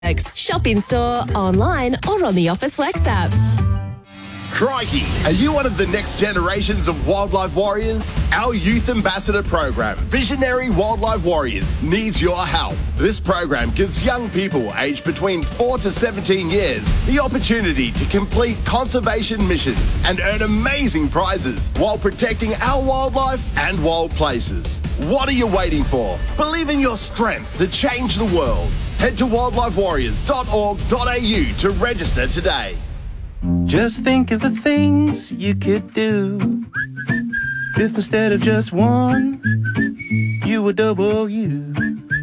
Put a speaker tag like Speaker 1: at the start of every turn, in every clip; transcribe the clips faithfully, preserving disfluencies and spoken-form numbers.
Speaker 1: Shop in store, online, or on the Office Flex app.
Speaker 2: Crikey, are you one of the next generations of wildlife warriors? Our youth ambassador program, Visionary Wildlife Warriors, needs your help. This program gives young people aged between four to seventeen years the opportunity to complete conservation missions and earn amazing prizes while protecting our wildlife and wild places. What are you waiting for? Believe in your strength to change the world. Head to wildlife warriors dot org dot a u to register today.
Speaker 3: Just think of the things you could do if instead of just one, you were double you.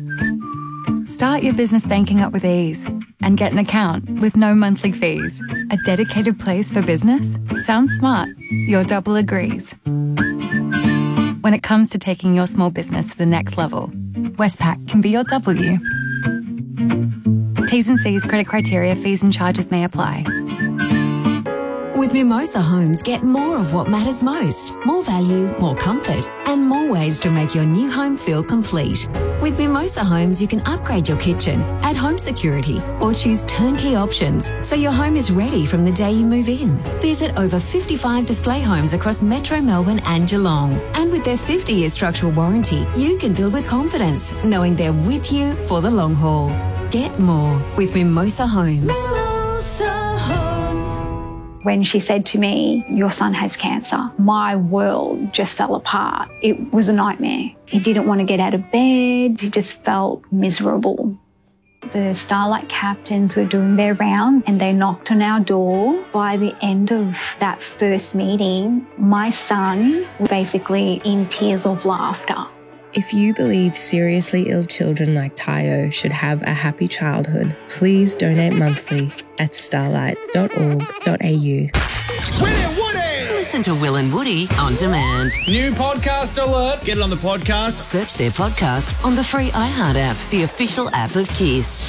Speaker 4: Start your business banking up with ease and get an account with no monthly fees. A dedicated place for business? Sounds smart. Your double agrees. When it comes to taking your small business to the next level, Westpac can be your W. T's and C's, credit criteria, fees and charges may apply.
Speaker 5: With Mimosa Homes, get more of what matters most. More value, more comfort, and more ways to make your new home feel complete. With Mimosa Homes, you can upgrade your kitchen, add home security, or choose turnkey options so your home is ready from the day you move in. Visit over fifty-five display homes across Metro Melbourne and Geelong. And with their fifty-year structural warranty, you can build with confidence, knowing they're with you for the long haul. Get more with Mimosa Homes. Mimosa Homes.
Speaker 6: When she said to me, your son has cancer, my world just fell apart. It was a nightmare. He didn't want to get out of bed. He just felt miserable. The Starlight captains were doing their round and they knocked on our door. By the end of that first meeting, my son was basically in tears of laughter.
Speaker 7: If you believe seriously ill children like Tayo should have a happy childhood, please donate monthly at starlight dot org dot a u.
Speaker 8: Listen to Will and Woody on demand.
Speaker 9: New podcast alert. Get it on the podcast.
Speaker 8: Search their podcast on the free iHeart app, the official app of Kiss.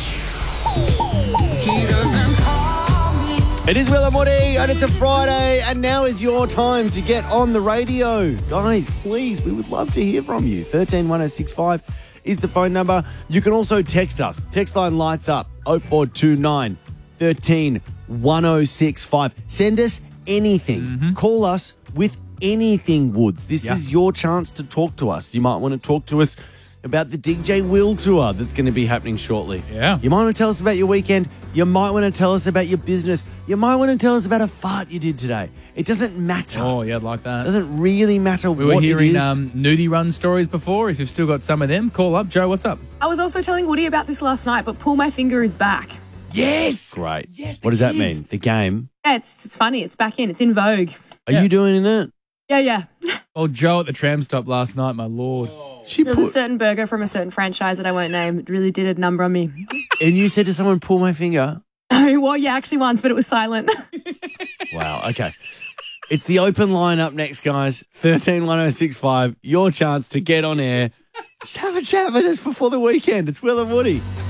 Speaker 9: He doesn't call me.
Speaker 3: It is Will and Woody, and it's a Friday, and now is your time to get on the radio. Guys, please, we would love to hear from you. one three one oh six five is the phone number. You can also text us. Text line lights up, oh four two nine, one three one oh six five. Send us anything. Mm-hmm. Call us with anything, Woods. This yeah. is your chance to talk to us. You might want to talk to us about the D J Will tour that's going to be happening shortly.
Speaker 9: Yeah.
Speaker 3: You might want to tell us about your weekend. You might want to tell us about your business. You might want to tell us about a fart you did today. It doesn't matter.
Speaker 9: Oh, yeah, like that.
Speaker 3: It doesn't really matter
Speaker 9: we
Speaker 3: what
Speaker 9: were hearing
Speaker 3: it is.
Speaker 9: Um, nudie run stories before. If you've still got some of them, call up. Joe, what's up?
Speaker 10: I was also telling Woody about this last night, but Pull My Finger is back.
Speaker 9: Yes!
Speaker 3: Great.
Speaker 9: Yes,
Speaker 3: what does
Speaker 9: kids.
Speaker 3: that mean? The game?
Speaker 10: Yeah, it's, it's funny. It's back in. It's in vogue.
Speaker 3: Are
Speaker 9: yeah.
Speaker 3: you doing it?
Speaker 10: Yeah, yeah.
Speaker 9: Oh, Joe at the tram stop last night, my lord.
Speaker 3: She
Speaker 10: There's
Speaker 3: put...
Speaker 10: a certain burger from a certain franchise that I won't name. It really did a number on me.
Speaker 3: And you said to someone, pull my finger?
Speaker 10: Oh, well, yeah, actually once, but it was silent.
Speaker 3: Wow, okay. It's the open line up next, guys. one three one oh six five. Your chance to get on air. Just have a chat with us before the weekend. It's Will and Woody.